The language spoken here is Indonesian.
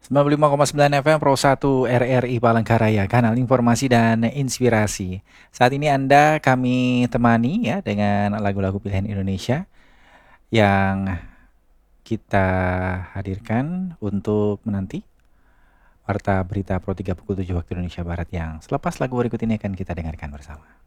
95,9 FM Pro 1 RRI Palangkaraya, kanal informasi dan inspirasi. Saat ini kami temani ya dengan lagu-lagu pilihan Indonesia yang kita hadirkan untuk menanti Warta Berita Pro 3 pukul 7 waktu Indonesia Barat yang selepas lagu berikut ini akan kita dengarkan bersama.